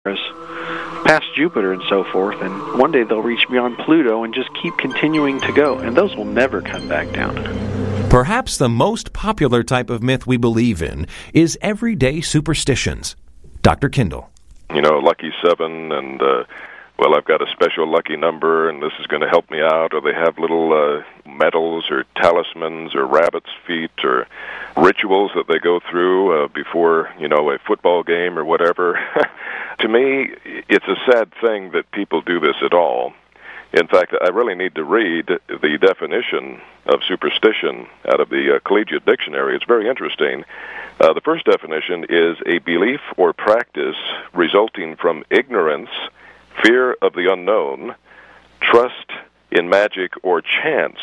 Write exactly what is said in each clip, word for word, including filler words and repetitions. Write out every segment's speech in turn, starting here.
past Jupiter and so forth, and one day they'll reach beyond Pluto and just keep continuing to go, and those will never come back down. Perhaps the most popular type of myth we believe in is everyday superstitions. Doctor Kindle. You know, lucky seven, and, uh, well, I've got a special lucky number, and this is going to help me out, or they have little uh, medals or talismans or rabbit's feet or rituals that they go through uh, before, you know, a football game or whatever. To me, it's a sad thing that people do this at all. In fact, I really need to read the definition of superstition out of the uh, Collegiate Dictionary. It's very interesting. Uh, the first definition is a belief or practice resulting from ignorance, fear of the unknown, trust in magic or chance,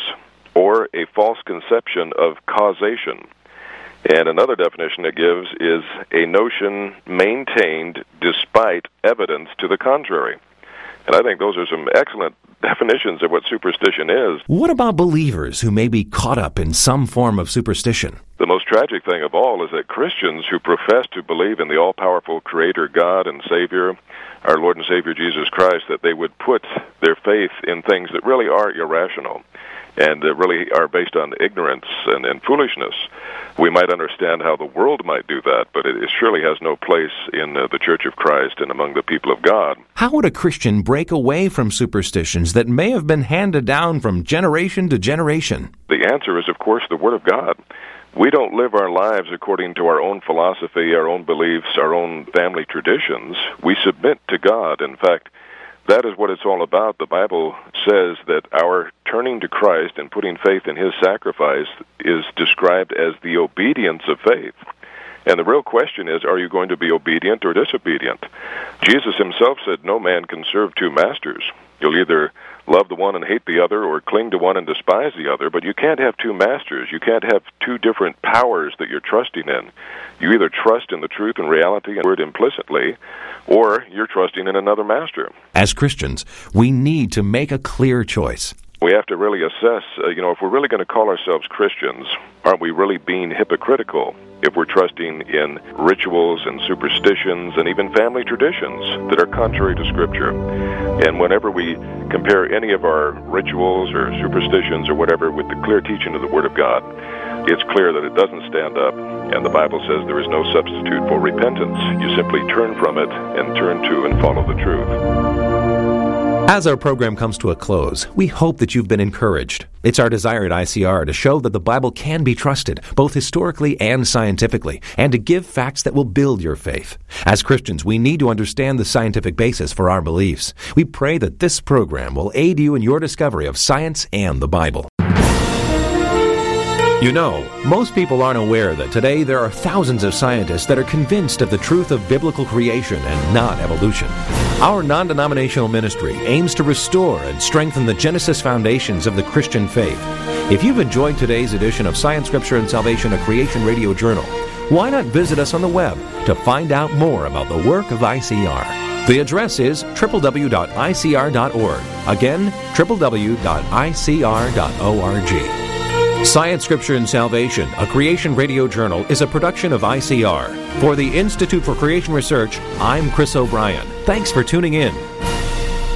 or a false conception of causation. And another definition it gives is a notion maintained despite evidence to the contrary. And I think those are some excellent definitions of what superstition is. What about believers who may be caught up in some form of superstition? The most tragic thing of all is that Christians who profess to believe in the all-powerful Creator God and Savior, our Lord and Savior Jesus Christ, that they would put their faith in things that really are irrational and that really are based on ignorance and, and foolishness. We might understand how the world might do that, but it, it surely has no place in uh, the Church of Christ and among the people of God. How would a Christian break away from superstitions that may have been handed down from generation to generation? The answer is, of course, the Word of God. We don't live our lives according to our own philosophy, our own beliefs, our own family traditions. We submit to God. In fact, that is what it's all about. The Bible says that our turning to Christ and putting faith in His sacrifice is described as the obedience of faith. And the real question is, are you going to be obedient or disobedient? Jesus Himself said, no man can serve two masters. You'll either love the one and hate the other, or cling to one and despise the other, but you can't have two masters. You can't have two different powers that you're trusting in. You either trust in the truth and reality and word implicitly, or you're trusting in another master. As Christians, we need to make a clear choice. We have to really assess, uh, you know, if we're really going to call ourselves Christians, aren't we really being hypocritical if we're trusting in rituals and superstitions and even family traditions that are contrary to Scripture? And whenever we compare any of our rituals or superstitions or whatever with the clear teaching of the Word of God, it's clear that it doesn't stand up, and the Bible says there is no substitute for repentance. You simply turn from it and turn to and follow the truth. As our program comes to a close, we hope that you've been encouraged. It's our desire at I C R to show that the Bible can be trusted, both historically and scientifically, and to give facts that will build your faith. As Christians, we need to understand the scientific basis for our beliefs. We pray that this program will aid you in your discovery of science and the Bible. You know, most people aren't aware that today there are thousands of scientists that are convinced of the truth of biblical creation and not evolution. Our non-denominational ministry aims to restore and strengthen the Genesis foundations of the Christian faith. If you've enjoyed today's edition of Science, Scripture, and Salvation, a Creation Radio Journal, why not visit us on the web to find out more about the work of I C R? The address is w w w dot i c r dot org. Again, w w w dot i c r dot org. Science, Scripture, and Salvation, a Creation Radio Journal, is a production of I C R. For the Institute for Creation Research, I'm Chris O'Brien. Thanks for tuning in.